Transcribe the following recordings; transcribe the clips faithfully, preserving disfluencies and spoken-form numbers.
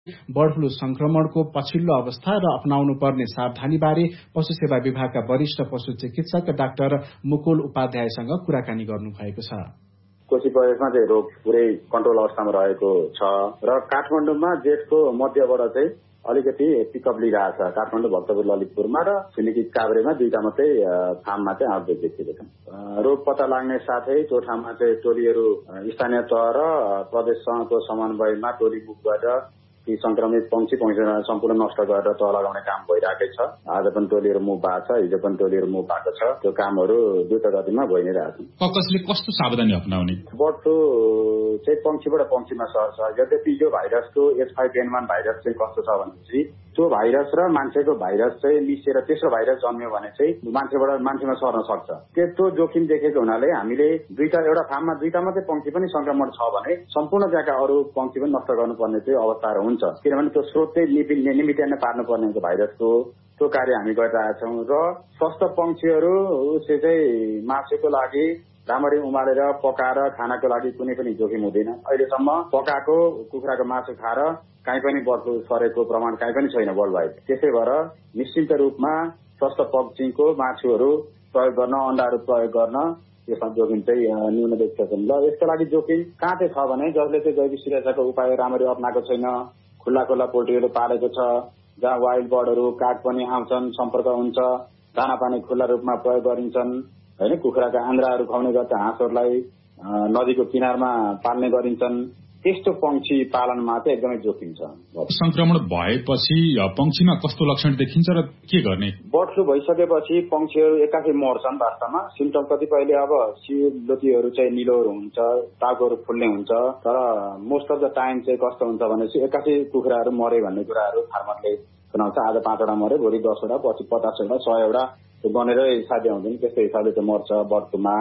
Bird flu संक्रमणको पछिल्लो अवस्था र अपनाउनु पर्ने सावधानीबारे पशु सेवा विभागका वरिष्ठ पशु चिकित्सक डाक्टर मुकुल उपाध्यायसँग कुराकानी गर्नुभएको छ। कोशी प्रदेशमा चाहिँ रोग पुरै कन्ट्रोल अवस्थामा रहेको छ र काठमाडौँमा जेठको मध्यबाट चाहिँ अलिकति पिकअप लिइरहेछ। काठमाडौँ, भक्तपुर, ललितपुरमा र छिमेकी काभ्रेमा दुईटा मात्रै फार्ममा चाहिँ आउटब्रेक देखिएको छ। रोग पत्ता लाग्ने साथै त्यो ठाउँमा चाहिँ टोलीहरू स्थानीय तह र प्रदेशसँगको समन्वयमा टोली बुक गरेर ती संक्रमित पंक्षी पंक्षीलाई सम्पूर्ण नष्ट गरेर तह लगाउने काम भइरहेकै छ। आज पनि टोलीहरू मुभ भएको छ, हिजो पनि टोलीहरू मुभ भएको छ। त्यो कामहरू द्रुत गतिमा भइ नै रहेको छ। कसले कस्तो सावधानी अपनाउने? बर्ड फ्लू चाहिँ पंक्षीबाट पंक्षीमा सर्छ। यद्यपि यो भाइरसको H five an one virus चाहिँ कस्तो छ भनेपछि त्यो भाइरस र मान्छेको भाइरस चाहिँ मिसिएर तेस्रो भाइरस जन्मियो भने चाहिँ मान्छेबाट मान्छेमा सर्न सक्छ। त्यस्तो जोखिम देखेको हुनाले हामीले दुईटा एउटा फार्ममा दुईटा मात्रै पंक्षी पनि संक्रमण छ भने सम्पूर्ण त्यहाँका अरू पंक्षी पनि नष्ट गर्नुपर्ने चाहिँ अवस्थाहरू हुन्छ। किनभने त्यो स्रोत चाहिँ निमित्यान पार्नुपर्ने हुन्छ भाइरसको। त्यो कार्य हामी गरिरहेका छौँ र स्वस्थ पंक्षीहरू उसले चाहिँ मासुको लागि राम्ररी उमालेर पकाएर खानाको लागि कुनै पनि जोखिम हुँदैन। अहिलेसम्म पकाएको कुखुराको मासु खाएर कहीँ पनि बर्ड फ्लू सरेको प्रमाण कहीँ पनि छैन वर्ल्ड वाइड। त्यसै भएर निश्चित रूपमा स्वस्थ पक्षीको मासुहरू प्रयोग गर्न, अण्डाहरू प्रयोग गर्न यसमा जोखिम चाहिँ न्यून देखिएको छ। ल यसको लागि जोखिम कहाँ चाहिँ छ भने जसले चाहिँ जैविक सुरक्षाको उपाय राम्ररी अप्नाएको छैन, खुल्ला खुल्ला पोल्ट्रीहरू पालेको छ, जहाँ वाइल्ड बर्डहरू काग पनि आउँछन्, सम्पर्क हुन्छ, दाना पानी खुल्ला रूपमा प्रयोग गरिन्छन् होइन, कुखुराका आन्द्राहरू खुवाउने गर्छ, हाँसहरूलाई नदीको किनारमा पाल्ने गरिन्छन्, त्यस्तो पंक्षी पालनमा चाहिँ एकदमै जोखिम छ। संक्रमण भएपछि पंक्षीमा कस्तो लक्षण देखिन्छ र के गर्ने? बर्ड फ्लू भइसकेपछि पंक्षीहरू एकासी मर्छन्। वास्तवमा सिम्टम कतिपयले अब सिलोतीहरू चाहिँ निलोहरू हुन्छ, टाउकोहरू फुल्ने हुन्छ, तर मोस्ट अफ द टाइम चाहिँ कस्तो हुन्छ भनेपछि एकासी कुखुराहरू मरे भन्ने कुराहरू फार्मरले सुनाउँछ। आज पाँचवटा मरे, भोलि दसवटा, पछि पचासवटा, सयवटा गनेरै साध्य हुँदैन। त्यस्तो हिसाबले चाहिँ मर्छ बर्ड फ्लूमा।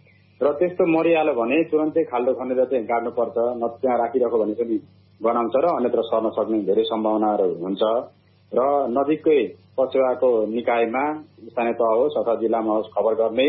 र त्यस्तो मरिहाल्यो भने तुरन्तै खाल्डो खनेर चाहिँ गाड्नुपर्छ, न त्यहाँ राखिराख्यो भने पनि गनाउँछ र अन्यत्र सर्न सक्ने धेरै सम्भावनाहरू हुन्छ। र नजिकै पछुवाको निकायमा स्थानीय तह होस् अथवा जिल्लामा होस् खबर गर्ने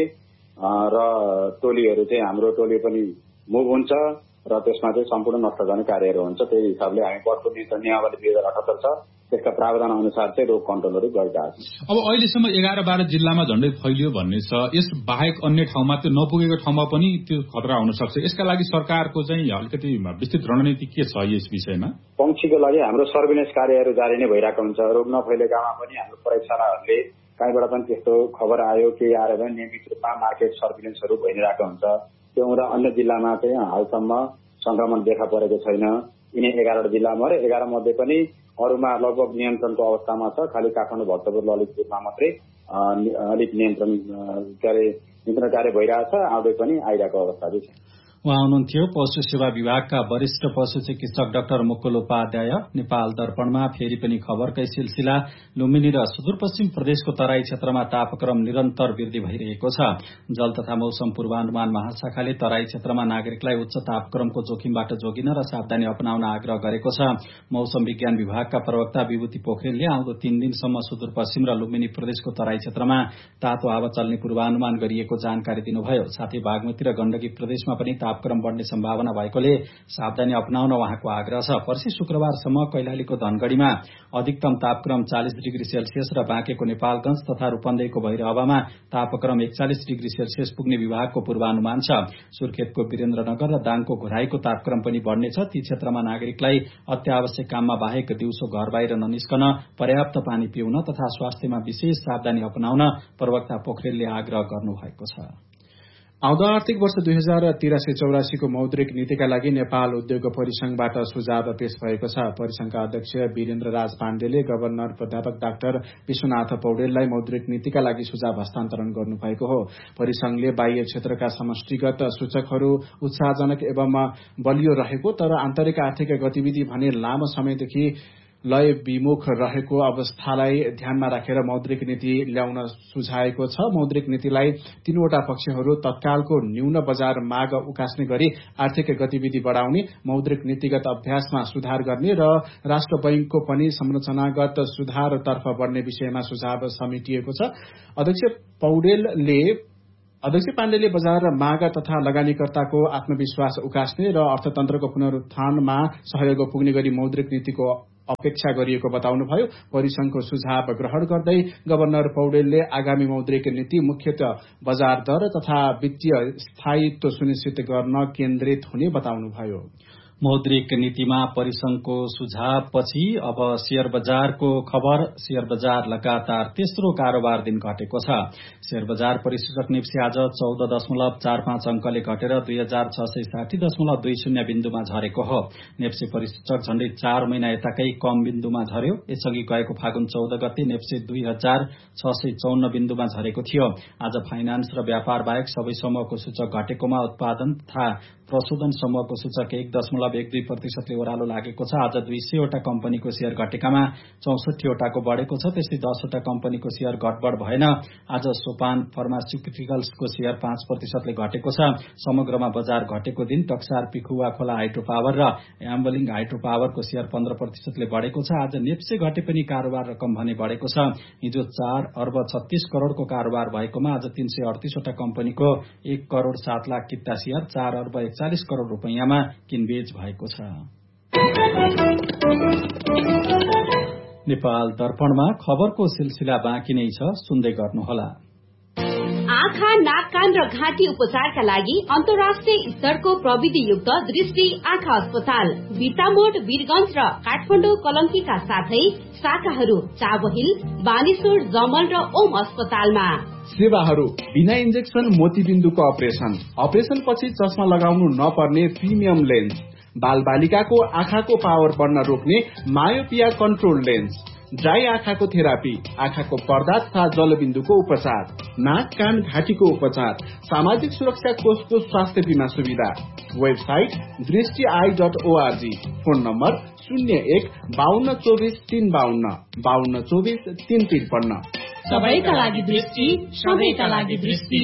र टोलीहरू चाहिँ हाम्रो टोली पनि मुभ हुन्छ र त्यसमा चाहिँ सम्पूर्ण नष्ट गर्ने कार्यहरू हुन्छ। त्यही हिसाबले हामी बर्ड फ्लू नियन्त्रण नियमावली दुई हजार अठहत्तर छ, त्यसका प्रावधान अनुसार चाहिँ रोग कन्ट्रोलहरू गरिरहेका छौँ। अब अहिलेसम्म एघार बाह्र जिल्लामा झण्डै फैलियो भन्ने छ। यस बाहेक अन्य ठाउँमा त्यो नपुगेको ठाउँमा पनि त्यो खतरा हुन सक्छ। यसका लागि सरकारको चाहिँ अलिकति विस्तृत रणनीति के छ यस विषयमा? पंक्षीको लागि हाम्रो सर्भिलेन्स कार्यहरू जारी नै भइरहेको हुन्छ। रोग नफैलेकामा पनि हाम्रो प्रयोगशालाहरूले कहीँबाट पनि त्यस्तो खबर आयो के आएर पनि नियमित रूपमा मार्केट सर्भिलेन्सहरू भइरहेको हुन्छ। त्यो हुँदा अन्य जिल्लामा चाहिँ हालसम्म संक्रमण देखा परेको छैन। यिनै एघारवटा जिल्लामा र एघार मध्ये पनि अरूमा लगभग नियन्त्रणको अवस्थामा छ। खालि काठमाडौँ, भक्तपुर, ललितपुरमा मात्रै अलिक नियन्त्रण के अरे नियन्त्रण कार्य भइरहेछ, आउँदै पनि आइरहेको अवस्था चाहिँ छ। उहाँ हुनुहुन्थ्यो पशु सेवा विभागका वरिष्ठ पशु चिकित्सक डाक्टर मुकुल उपाध्याय। नेपाल दर्पणमा फेरि पनि खबरकै सिलसिला। लुम्बिनी र सुदूरपश्चिम प्रदेशको तराई क्षेत्रमा तापक्रम निरन्तर वृद्धि भइरहेको छ। जल तथा मौसम पूर्वानुमान महाशाखाले तराई क्षेत्रमा नागरिकलाई उच्च तापक्रमको जोखिमबाट जोगिन र सावधानी अपनाउन आग्रह गरेको छ। मौसम विज्ञान विभागका प्रवक्ता विभूति पोखरेलले आउँदो तीन दिनसम्म सुदूरपश्चिम र लुम्बिनी प्रदेशको तराई क्षेत्रमा तातो हावा चल्ने पूर्वानुमान गरिएको जानकारी दिनुभयो। साथै बागमती र गण्डकी प्रदेशमा पनि तापक्रम बढ्ने सम्भावना भएकोले सावधानी अपनाउन उहाँको आग्रह छ। पर्सि शुक्रबारसम्म कैलालीको धनगढ़ीमा अधिकतम तापक्रम चालीस डिग्री सेल्सियस र बाँकेको नेपालगंज तथा रूपन्देहीको भैरहवामा तापक्रम एकचालिस डिग्री सेल्सियस पुग्ने विभागको पूर्वानुमान छ। सुर्खेतको वीरेन्द्रनगर र दाङको घोराईको तापक्रम पनि बढ्नेछ। ती क्षेत्रमा नागरिकलाई अत्यावश्यक काममा बाहेक दिउँसो घर बाहिर ननिस्कन, पर्याप्त पानी पिउन तथा स्वास्थ्यमा विशेष सावधानी अपनाउन प्रवक्ता पोखरेलले आग्रह गर्नुभएको छ। आउँदो आर्थिक वर्ष दुई हजार तिरासी चौरासीको मौद्रिक नीतिका लागि नेपाल उद्योग परिसंघबाट सुझाव पेश भएको छ। परिसंघका अध्यक्ष वीरेन्द्र राज पाण्डेले गभर्नर प्राध्यापक डाक्टर विश्वनाथ पौडेललाई मौद्रिक नीतिका लागि सुझाव हस्तान्तरण गर्नुभएको हो। परिसंघले बाह्य क्षेत्रका समष्टिगत सूचकहरू उत्साहजनक एवं बलियो रहेको तर आन्तरिक आर्थिक गतिविधि भने लामो समयदेखि लय विमुख रहेको अवस्थालाई ध्यानमा राखेर मौद्रिक नीति ल्याउन सुझाएको छ। मौद्रिक नीतिलाई तीनवटा पक्षहरू तत्कालको न्यून बजार माग उकास्ने गरी आर्थिक गतिविधि बढ़ाउने, मौद्रिक नीतिगत अभ्यासमा सुधार गर्ने र राष्ट्र बैंकको पनि संरचनागत सुधारतर्फ बढ़ने विषयमा सुझाव समेटिएको छ। अध्यक्ष पौडेलले अध्यक्ष पाण्डेले बजार माग तथा लगानीकर्ताको आत्मविश्वास उकास्ने र अर्थतन्त्रको पुनरुत्थानमा सहयोग पुग्ने गरी मौद्रिक नीतिको अपेक्षा गरिएको बताउनुभयो। परिसंघको सुझाव ग्रहण गर्दै गभर्नर पौडेलले आगामी मौद्रिक नीति मुख्यतः बजार दर तथा वित्तीय स्थायित्व सुनिश्चित गर्न केन्द्रित हुने बताउनुभयो। मौद्रिक नीतिमा परिसंघको सुझावपछि अब शेयर बजारको खबर। शेयर बजार लगातार तेस्रो कारोबार दिन घटेको छ। शेयर बजार परिसूचक नेप्से आज चौध दशमलव चार पाँच अंकले घटेर दुई हजार छ सय साठी दशमलव दुई शून्य बिन्दुमा झरेको हो। नेप्से परिसूचक झण्डै चार महिना यताकै कम बिन्दुमा झर्यो। यसअघि गएको फागुन चौध गते नेप्से दुई हजार छ सय चौन्न बिन्दुमा झरेको थियो। आज फाइनान्स र व्यापार बाहेक सबै समूहको सूचक घटेकोमा उत्पादन तथा प्रशोधन समूहको सूचक एक दशमलव एक दुई प्रतिशतले ओह्रालो लागेको छ। आज दुई सयवटा कम्पनीको शेयर घटेकामा चौसठीवटाको बढ़ेको छ। त्यस्तै दसवटा कम्पनीको शेयर घटबढ़ भएन। आज सोपान फार्मास्युटिकल्सको शेयर पाँच प्रतिशतले घटेको छ। समग्रमा बजार घटेको दिन टक्सार पिखुवा खोला हाइड्रो पावर र याम्बलिङ हाइड्रो पावरको शेयर पन्ध्र प्रतिशतले बढ़ेको छ। आज नेप्से घटे पनि कारोबार रकम भने बढ़ेको छ। हिजो चार अर्ब छत्तीस करोड़को कारोबार भएकोमा आज तीन सय अडतीसवटा कम्पनीको एक करोड़ सात लाख किता शेयर चार अर्ब चालीस करोड़ रूपैयाँमा किनबेच भएको छ। नेपाल दर्पणमा खबरको सिलसिला बाँकी नै छ, सुन्दै गर्नुहोला। आँखा, नाक, कान र घाँटी उपचारका लागि अन्तर्राष्ट्रिय स्तरको प्रविधियुक्त दृष्टि आँखा अस्पताल बिर्तामोड, वीरगंज र काठमाडौँ कलंकीका साथै शाखाहरू चाबहिल, बानेश्वर, जमल र ओम अस्पतालमा। सेवाहरू बिना इन्जेक्सन मोतीबिन्दुको अपरेशन, अपरेशन पछि चस्मा लगाउनु नपर्ने प्रिमियम लेन्स, बाल बालिकाको आँखाको पावर बढ्न रोक्ने मायोपिया कन्ट्रोल लेन्स, ड्राई आँखाको थेरापी, आँखाको पर्दा तथा जलबिन्दुको उपचार, नाक, कान, घाँटीको उपचार, सामाजिक सुरक्षा कोषको स्वास्थ्य बीमा सुविधा। वेबसाइट दृष्टि I dot ORG. Phone number शून्य एक बाहन्न चौबिस तीन बाहन्न बाहन्न चौबिस तीन त्रिपन्न। सबैका लागि दृष्टि, सबैका लागि दृष्टि।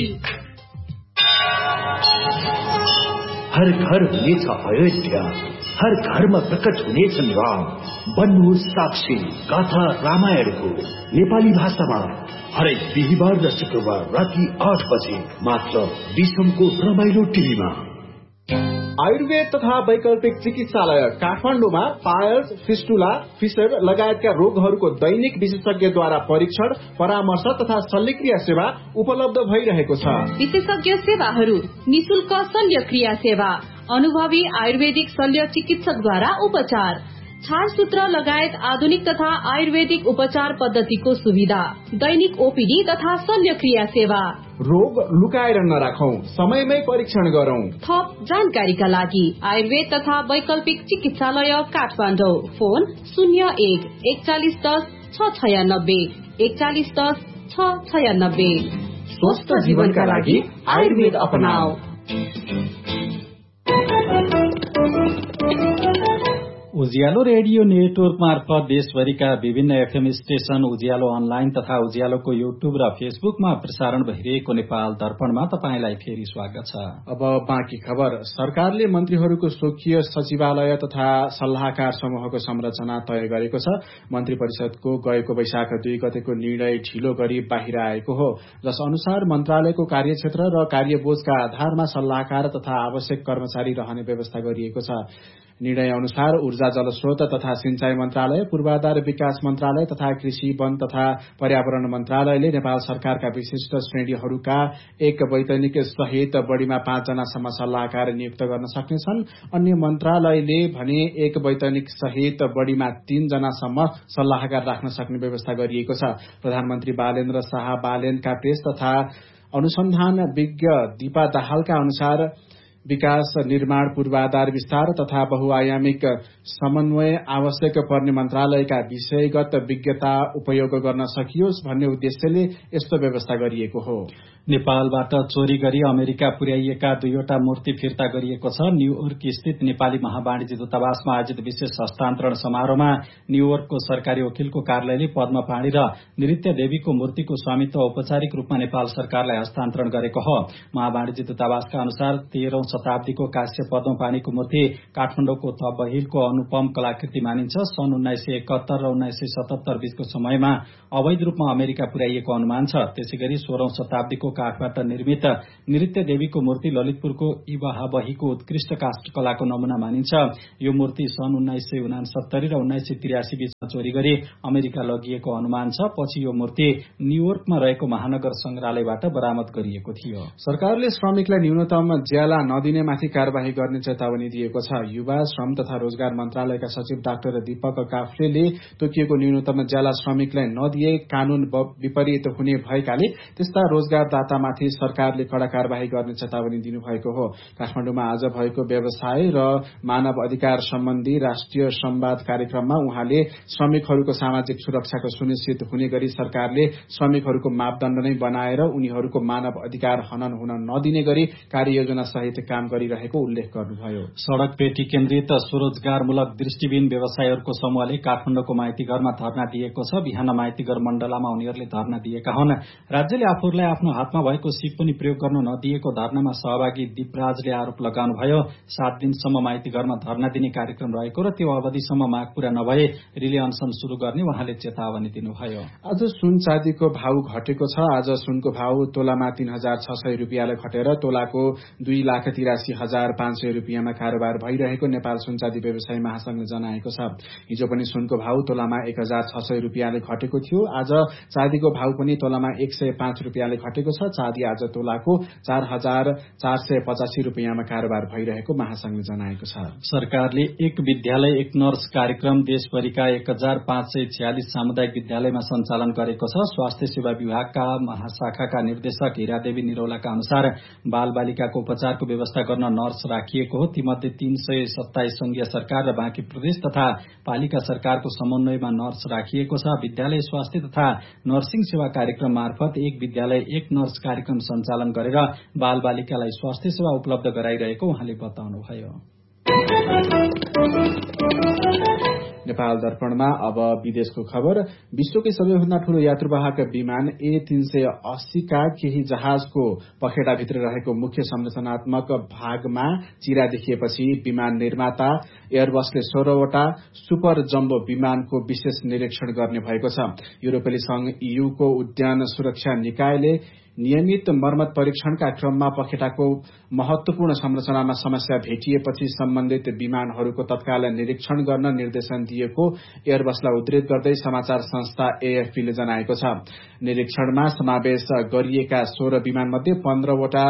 हर घर हुनेछ अयोध्या, हर घरमा प्रकट हुनेछन् राम। बन्नुहोस् साक्षी गाथा रामायणको नेपाली भाषामा हरेक बिहिबार र शुक्रबार राति आठ बजे मात्र विश्वको रमाइलो टिभीमा। आयुर्वेद तथा वैकल्पिक चिकित्सालय काठमाडौँमा पायल्स, फिस्टुला, फिसर लगायतका रोगहरूको दैनिक विशेषज्ञद्वारा परीक्षण, परामर्श तथा शल्यक्रिया सेवा उपलब्ध भइरहेको छ। विशेषज्ञ सेवाहरू निशुल्क शल्यक्रिया सेवा, अनुभवी आयुर्वेदिक शल्य चिकित्सकद्वारा उपचार, छारसूत्र लगायत आधुनिक तथा आयुर्वेदिक उपचार पद्धतिको सुविधा, दैनिक ओपीडी तथा शल्यक्रिया सेवा। रोग लुकाएर नराखौं, समयमै परीक्षण गरौं। थप जानकारीका लागि आयुर्वेद तथा वैकल्पिक चिकित्सालय काठमाडौँ। फोन शून्य एक एकचालिस दस छ छयानब्बे एकचालिस दस छ छयानब्बे। स्वस्थ जीवनका लागि आयुर्वेद अपनाऊ। उज्यालो रेडियो नेटवर्क मार्फत देशभरिका विभिन्न एफएम स्टेशन, उज्यालो अनलाइन तथा उज्यालोको युट्युब र फेसबुकमा प्रसारण भइरहेको नेपाल दर्पणमा तपाईंलाई फेरि स्वागत छ। अब बाँकी खबर। सरकारले मन्त्रीहरूको स्वकीय सचिवालय तथा सल्लाहकार समूहको संरचना तय गरेको छ। मन्त्री परिषदको गएको वैशाख दुई गतेको निर्णय ढिलो गरी बाहिर आएको हो, जस अनुसार मन्त्रालयको कार्यक्षेत्र र कार्यबोझका आधारमा सल्लाहकार तथा आवश्यक कर्मचारी रहने व्यवस्था गरिएको छ। निर्णय अनुसार ऊर्जा जलस्रोत तथा सिंचाई मन्त्रालय, पूर्वाधार विकास मन्त्रालय तथा कृषि वन तथा पर्यावरण मन्त्रालयले नेपाल सरकारका विशिष्ट श्रेणीहरूका एक वैतनिक सहित बढ़ीमा पाँच जनासम्म सल्लाहकार नियुक्त गर्न सक्नेछन्। अन्य मन्त्रालयले भने एक वैतनिक सहित बढ़ीमा तीन जनासम्म सल्लाहकार राख्न सक्ने व्यवस्था गरिएको छ। प्रधानमन्त्री बालेन्द्र शाह बालेनका प्रेस तथा अनुसन्धान विज्ञ दीपा दाहालका अनुसार विकास, निर्माण, पूर्वाधार विस्तार तथा बहुआयामिक समन्वय आवश्यक पर्ने मन्त्रालयका विषयगत विज्ञता उपयोग गर्न सकियोस् भन्ने उद्देश्यले यस्तो व्यवस्था गरिएको हो। नेपालबाट चोरी गरी अमेरिका पुर्याइएका दुईवटा मूर्ति फिर्ता गरिएको छ। न्यूयोर्क स्थित नेपाली महावाणिज्य दूतावासमा आयोजित विशेष हस्तान्तरण समारोहमा न्यूयोर्कको सरकारी वकिलको कार्यालयले पद्मपाणी र नृत्य देवीको मूर्तिको स्वामित्व औपचारिक रूपमा नेपाल सरकारलाई हस्तान्तरण गरेको हो। महावाणिज्य दूतावासका अनुसार तेह्रौं शताब्दीको काश्य पद्मपाणीको मूर्ति काठमाडौँको तबहिलको अनुपम कलाकृति मानिन्छ। सन् उन्नाइस सय एकहत्तर र उन्नाइस सय सतहत्तर बीचको समयमा अवैध रूपमा अमेरिका पुर्याइएको अनुमान छ। त्यसै गरी सोह्रौं शताब्दीको काठबाट निर्मित नृत्य देवीको मूर्ति ललितपुरको इबहाबहीको उत्कृष्ट काष्ठकलाको नमूना मानिन्छ। यो मूर्ति सन् उन्नाइस सय उनासत्तरी र उन्नाइस सय त्रियासी बीचमा चोरी गरी अमेरिका लगिएको अनुमान छ। पछि यो मूर्ति न्यूयोर्कमा रहेको महानगर संग्रहालयबाट बरामद गरिएको थियो। सरकारले श्रमिकलाई न्यूनतम ज्याला नदिनेमाथि कार्यवाही गर्ने चेतावनी दिएको छ। युवा श्रम तथा रोजगार मन्त्रालयका सचिव डाक्टर दीपक काफ्लेले तोकिएको न्यूनतम ज्याला श्रमिकलाई नदिए कानून विपरीत हुने भएकाले त्यस्ता रोजगारदातामाथि सरकारले कड़ा कार्यवाही गर्ने चेतावनी दिनुभएको हो। काठमाडौँमा आज भएको व्यवसाय र मानव अधिकार सम्बन्धी राष्ट्रिय संवाद कार्यक्रममा उहाँले श्रमिकहरूको सामाजिक सुरक्षाको सुनिश्चित हुने गरी सरकारले श्रमिकहरूको मापदण्ड नै बनाएर उनीहरूको मानव अधिकार हनन हुन नदिने गरी कार्ययोजना सहित काम गरिरहेको उल्लेख गर्नुभयो। सड़क पेटी केन्द्रित स्वरोजगारमूलक दृष्टिबिन व्यवसायहरूको समूहले काठमाडौँको माइतीघरमा धरना दिएको छ। बिहान माइतीघर मण्डलामा उनीहरूले धरना दिएका हुन्। राज्यले आफूहरूलाई आफ्नो हातमा भएको सिप पनि प्रयोग गर्न नदिएको धरनामा सहभागी दीपराजले आरोप लगाउनुभयो। सात दिनसम्म माइतीघरमा धरना दिने कार्यक्रम रहेको र त्यो अवधिसम्म माग पूरा नभए रिले अनसन शुरू गर्ने उहाँले चेतावनी दिनुभयो। आज सुन चाँदीको भाव घटेको छ। आज सुनको भाव तोलामा तीन हजार छ सय रुपियाँले घटेर तोलाको दुई लाख तिरासी हजार पाँच सय रुपियाँमा कारोबार भइरहेको नेपाल सुन चाँदी व्यवसायी महासंघले जनाएको छ। हिजो पनि सुनको भाव तोलामा एक हजार छ सय रुपियाँले घटेको थियो। आज चाँदीको भाव पनि तोलामा एक सय पाँच रुपियाँले घटेको छ। चाँदी आज तोलाको चार हजार चार सय पचासी रुपियाँमा कारोबार भइरहेको महासंघले जनाएको छ। सरकारले एक विद्यालय एक नर्स कार्यक्रम देशभरिका एक हजार पाँच सय छ्यालिस सामुदायिक विद्यालयमा सञ्चालन गरेको छ। स्वास्थ्य सेवा विभागका महाशाखाका निर्देशक हिरादेवी निरौलाका अनुसार बाल बालिकाको उपचारको व्यवस्था गर्न नर्स राखिएको हो। तीमध्ये तीन सय सत्ताइस संघीय सरकार र बाँकी प्रदेश तथा पालिका सरकारको समन्वयमा नर्स राखिएको छ। विद्यालय स्वास्थ्य तथा नर्सिङ सेवा कार्यक्रम मार्फत एक विद्यालय एक नर्स कार्यक्रम सञ्चालन गरेर बाल बालिकालाई स्वास्थ्य सेवा उपलब्ध गराइरहेको उहाँले बताउनुभयो। नेपाल दर्पणमा अब विदेशको खबर। विश्वकै सबैभन्दा ठूलो यात्रुवाहक विमान ए तीन सय अस्सी का केही जहाजको पखेटाभित्र रहेको मुख्य संरचनात्मक भागमा चिरा देखिएपछि विमान निर्माता एयरबसले सोह्रवटा सुपर जम्बो विमानको विशेष निरीक्षण गर्ने भएको छ। युरोपेली संघ ईयूको उद्यान सुरक्षा निकायले नियमित मर्मत परीक्षणका क्रममा पखेटाको महत्वपूर्ण संरचनामा समस्या भेटिएपछि सम्बन्धित विमानहरूको तत्काल निरीक्षण गर्न निर्देशन दिएको एयरबसलाई उद्धृत गर्दै समाचार संस्था एएफपीले जनाएको छ। निरीक्षणमा समावेश गरिएका सोह्र विमानमध्ये पन्ध्रवटा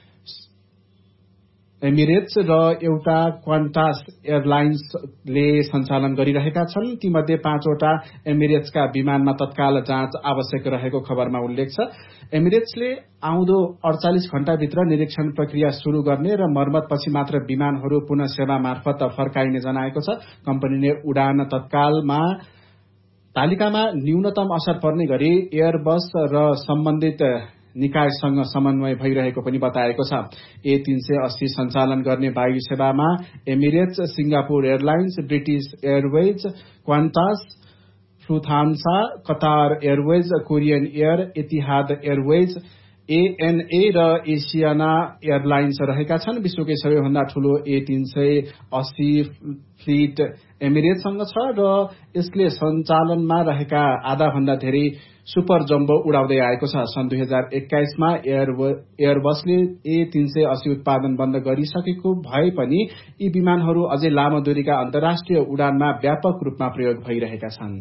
एमिरेट्स र एउटा क्वान्टास एयरलाइन्सले सञ्चालन गरिरहेका छन्। तीमध्ये पाँचवटा एमिरेट्सका विमानमा तत्काल जाँच आवश्यक रहेको खबरमा उल्लेख छ। एमिरेट्सले आउँदो अडचालिस घण्टाभित्र निरीक्षण प्रक्रिया शुरू गर्ने र मर्मतपछि मात्र विमानहरू पुनः सेवा मार्फत फर्काइने जनाएको छ। कम्पनीले उडान तत्कालमा तालिकामा न्यूनतम असर पर्ने गरी एयरबस र सम्बन्धित निकायसँग समन्वय भइरहेको पनि बताएको छ। ए तीन सय अस्सी सञ्चालन गर्ने वायु सेवामा Emirates, Singapore airlines, British Airways, क्वान्टास, लुफ्थान्सा, Qatar Airways, Korean air, एतिहाद एयरवेज, एएनए र एसियाना एयरलाइन्स रहेका छन्। विश्वकै सबैभन्दा ठूलो ए तीन सय अस्सी फ्लीट एमिरेट्ससँग छ र यसले सञ्चालनमा रहेका आधा भन्दा धेरै सुपर जम्बो उडाउँदै आएको छ। सन् दुई हजार एक्काइसमा एयरबसले ए तीन सय अस्सी उत्पादन बन्द गरिसकेको भए पनि यी विमानहरू अझै लामो दूरीका अन्तर्राष्ट्रिय उडानमा व्यापक रूपमा प्रयोग भइरहेका छन्।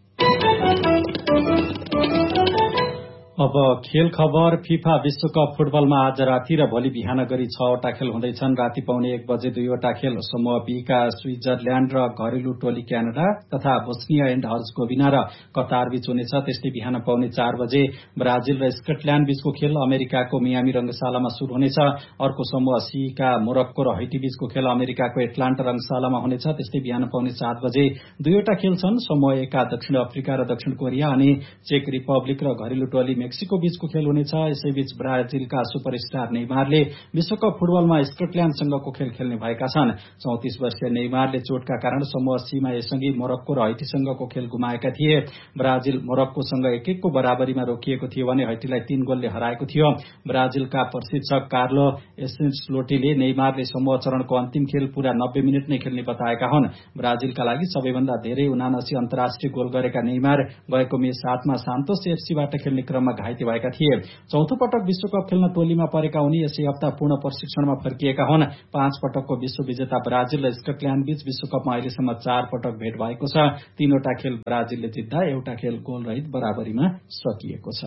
अब खेल खबर। फिफा विश्वकप फुटबलमा आज राति र भोलि बिहान गरी छवटा खेल हुँदैछन्। राति पाउने एक बजे दुईवटा खेल समूह बी का स्विजरल्याण्ड र घरेलु टोली क्यानाडा तथा बोस्निया एण्ड हर्जगोभिना र कतार बीच हुनेछ। त्यस्तै बिहान पाउने चार बजे ब्राजिल र स्कटल्याण्ड बीचको खेल अमेरिकाको मियामी रंगशालामा शुरू हुनेछ। अर्को समूह सी का मोरक्को र हैटी बीचको खेल अमेरिकाको एटलान्टा रंगशालामा हुनेछ। त्यस्तै बिहान पाउने सात बजे दुईवटा खेल छन्। समूह ए का दक्षिण अफ्रिका र दक्षिण कोरिया अनि चेक रिपब्लिक र घरेलु टोली मेक्सिको बीचको खेल हुनेछ। यसैबीच ब्राजिलका सुपरस्टार नेइमारले विश्वकप फुटबलमा स्कटल्याण्डसँगको खेल खेल्ने भएका छन्। चौतिस वर्षीय नेइमारले चोटका कारण समूह सीमा यसअघि मोरक्को र हैटीसँगको खेल गुमाएका थिए। ब्राजिल मोरक्कोसँग एक एकको बराबरीमा रोकिएको थियो भने हैटीलाई तीन गोलले हराएको थियो। ब्राजिलका प्रशिक्षक कार्लो एसेन्सलोटीले नेइमारले समूह चरणको अन्तिम खेल पूरा नब्बे मिनट नै खेल्ने बताएका हुन्। ब्राजिलका लागि सबैभन्दा धेरै उनासी अन्तर्राष्ट्रिय गोल गरेका नेइमार गएको मे सातमा सान्तोस एफसीबाट खेल्ने क्रममा घाइते भएका थिए। चौथो पटक विश्वकप खेल्न टोलीमा परेका उनी यसै हप्ता पूर्ण प्रशिक्षणमा फर्किएका हुन्। पाँच पटकको विश्व विजेता ब्राजिल र स्कटल्याण्ड बीच विश्वकपमा अहिलेसम्म चार पटक भेट भएको छ। तीनवटा खेल ब्राजिलले जित्दा एउटा खेल गोल रहित बराबरीमा सकिएको छ।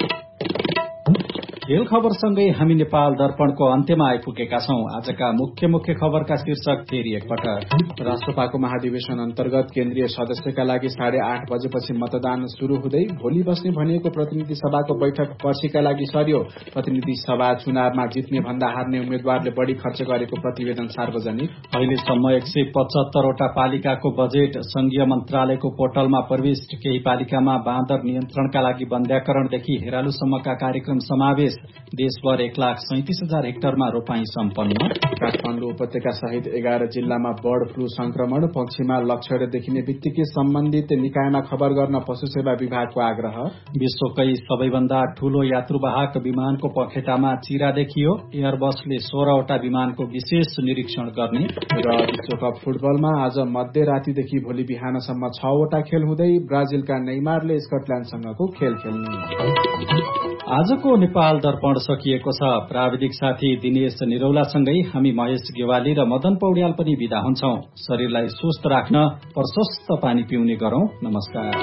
खेल खबरसँगै हामी नेपाल दर्पणको अन्त्यमा आइपुगेका छौं। आजका मुख्य मुख्य खबरका शीर्षक फेरि एकपटक। राष्ट्रपाको महाधिवेशन अन्तर्गत केन्द्रीय सदस्यका लागि साढे आठ बजेपछि मतदान शुरू हुँदै भोलि बस्ने भनिएको प्रतिनिधि सभाको बैठक पर्सीका लागि सर्यो। प्रतिनिधि सभा चुनावमा जित्ने भन्दा हार्ने उम्मेद्वारले बढ़ी खर्च गरेको प्रतिवेदन सार्वजनिक। अहिलेसम्म एक सय पचहत्तरवटा पालिकाको बजेट संघीय मन्त्रालयको पोर्टलमा प्रविष्ट। केही पालिकामा बाँदर नियन्त्रणका लागि वन्ध्याकरणदेखि हेरालुसम्मका कार्यक्रम समावेश। देशभर एक लाख सैतिस हजार हेक्टरमा रोपाई सम्पन्न। काठमाडौँ उपत्यका सहित एघार जिल्लामा बर्ड फ्लू संक्रमण। पक्षीमा लक्षण देखिने बित्तिकै सम्बन्धित निकायमा खबर गर्न पशु सेवा विभागको आग्रह। विश्वकै सबैभन्दा ठूलो यात्रुवाहक विमानको पखेटामा चिरा देखियो। एयरबसले सोह्रवटा विमानको विशेष निरीक्षण गर्ने। र विश्वकप फुटबलमा आज मध्यरातीदेखि भोलि बिहानसम्म छवटा खेल हुँदै ब्राजिलका नेइमारले स्कटल्याण्डसँगको खेल खेल्ने। आजको नेपाल दर्पण सकिएको छ। प्राविधिक साथी दिनेश निरौलासँगै हामी महेश गेवाली र मदन पौड्याल पनि विदा हुन्छौं। शरीरलाई स्वस्थ राख्न प्रशस्त पानी पिउने गरौं। नमस्कार।